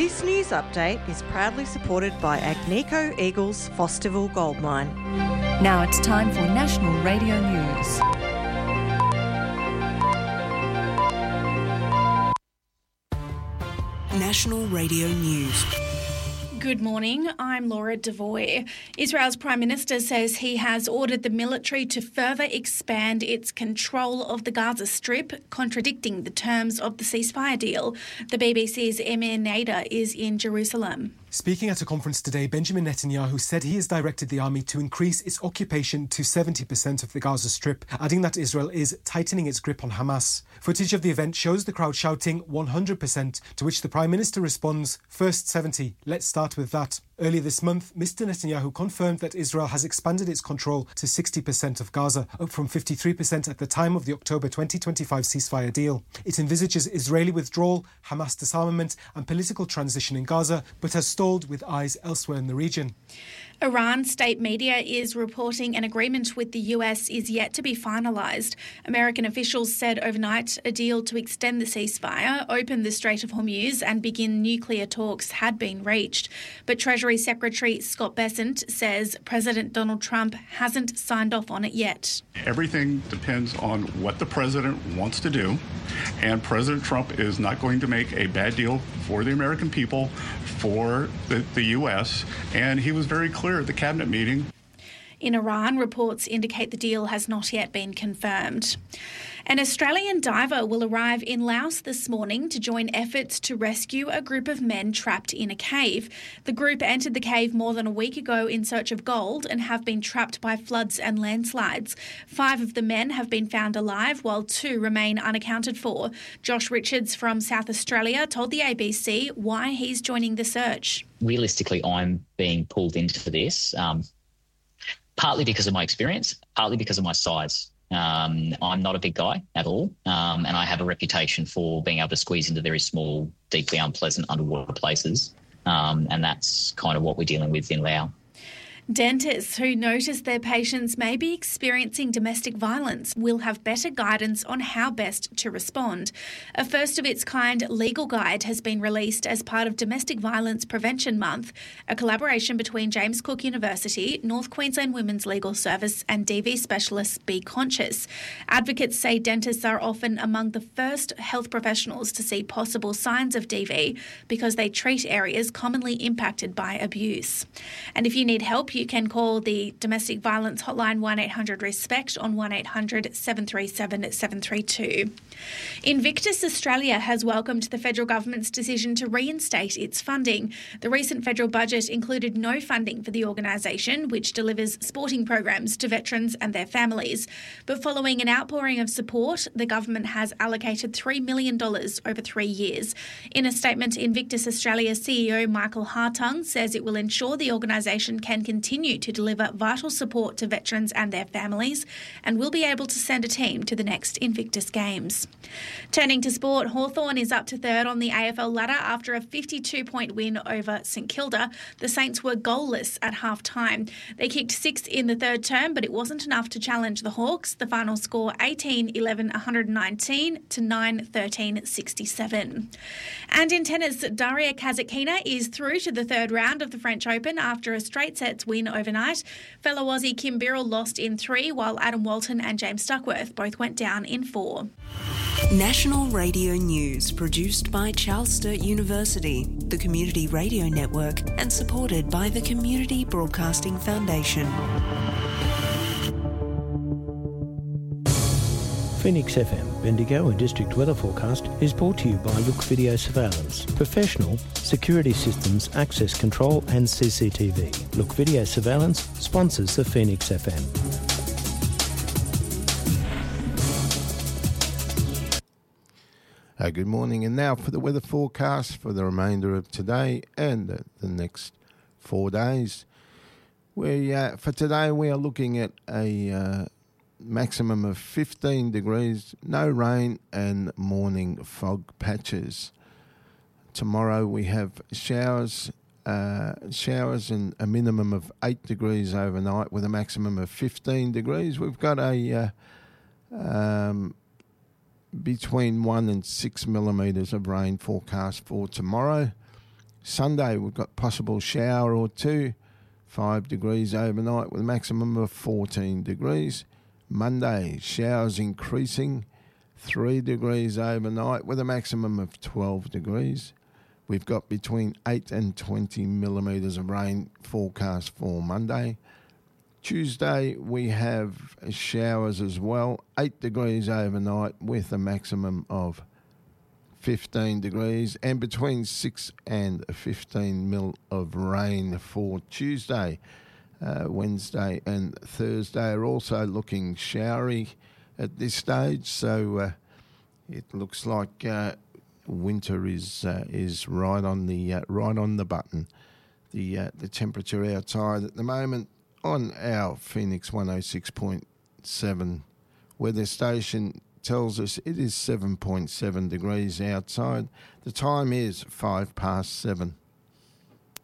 This news update is proudly supported by Agnico Eagles Fosterville Gold Mine. Now it's time for National Radio News. National Radio News. Good morning, I'm Laura Devoy. Israel's Prime Minister says he has ordered the military to further expand its control of the Gaza Strip, contradicting the terms of the ceasefire deal. The BBC's Emir Nader is in Jerusalem. Speaking at a conference today, Benjamin Netanyahu said he has directed the army to increase its occupation to 70% of the Gaza Strip, adding that Israel is tightening its grip on Hamas. Footage of the event shows the crowd shouting 100%, to which the Prime Minister responds, "First 70, let's start with that." Earlier this month, Mr. Netanyahu confirmed that Israel has expanded its control to 60% of Gaza, up from 53% at the time of the October 2025 ceasefire deal. It envisages Israeli withdrawal, Hamas disarmament and political transition in Gaza, but has stalled with eyes elsewhere in the region. Iran state media is reporting an agreement with the US is yet to be finalised. American officials said overnight a deal to extend the ceasefire, open the Strait of Hormuz and begin nuclear talks had been reached. But Treasury Secretary Scott Bessent says President Donald Trump hasn't signed off on it yet. Everything depends on what the president wants to do, and President Trump is not going to make a bad deal for the American people, for the U.S., and he was very clear at the cabinet meeting. In Iran, reports indicate the deal has not yet been confirmed. An Australian diver will arrive in Laos this morning to join efforts to rescue a group of men trapped in a cave. The group entered the cave more than a week ago in search of gold and have been trapped by floods and landslides. 5 of the men have been found alive, while 2 remain unaccounted for. Josh Richards from South Australia told the ABC why he's joining the search. Realistically, I'm being pulled into this, partly because of my experience, partly because of my size. I'm not a big guy at all, and I have a reputation for being able to squeeze into very small, deeply unpleasant underwater places, and that's kind of what we're dealing with in Laos. Dentists who notice their patients may be experiencing domestic violence will have better guidance on how best to respond. A first-of-its-kind legal guide has been released as part of Domestic Violence Prevention Month, a collaboration between James Cook University, North Queensland Women's Legal Service and DV specialist Be Conscious. Advocates say dentists are often among the first health professionals to see possible signs of DV because they treat areas commonly impacted by abuse. And if you need help, you can call the Domestic Violence Hotline 1800-RESPECT on 1800-737-732. Invictus Australia has welcomed the federal government's decision to reinstate its funding. The recent federal budget included no funding for the organisation, which delivers sporting programs to veterans and their families. But following an outpouring of support, the government has allocated $3 million over 3 years. In a statement, Invictus Australia CEO Michael Hartung says it will ensure the organisation can continue to deliver vital support to veterans and their families and will be able to send a team to the next Invictus Games. Turning to sport, Hawthorn is up to third on the AFL ladder after a 52-point win over St Kilda. The Saints were goalless at half-time. They kicked 6 in the third term, but it wasn't enough to challenge the Hawks. The final score 18-11-119 to 9-13-67. And in tennis, Daria Kasatkina is through to the third round of the French Open after a straight sets win overnight. Fellow Aussie Kim Birrell lost in 3, while Adam Walton and James Duckworth both went down in 4. National Radio News, produced by Charles Sturt University, the Community Radio Network, and supported by the Community Broadcasting Foundation. Phoenix FM, Bendigo and District Weather Forecast is brought to you by Look Video Surveillance. Professional, security systems, access control and CCTV. Look Video Surveillance sponsors the Phoenix FM. Good morning, and now for the weather forecast for the remainder of today and the next 4 days. For today, we are looking at a maximum of 15 degrees, no rain and morning fog patches. Tomorrow we have showers and a minimum of 8 degrees overnight with a maximum of 15 degrees. We've got a between 1 and 6 millimetres of rain forecast for tomorrow. Sunday, we've got possible shower or two, 5 degrees overnight with a maximum of 14 degrees. Monday, showers increasing, 3 degrees overnight with a maximum of 12 degrees. We've got between 8 and 20 millimetres of rain forecast for Monday. Tuesday, we have showers as well, 8 degrees overnight with a maximum of 15 degrees and between 6 and 15 mil of rain for Tuesday. Wednesday and Thursday are also looking showery at this stage, so it looks like winter is right on the button. The temperature outside at the moment on our Phoenix 106.7 weather station tells us it is 7.7 degrees outside. The time is 7:05.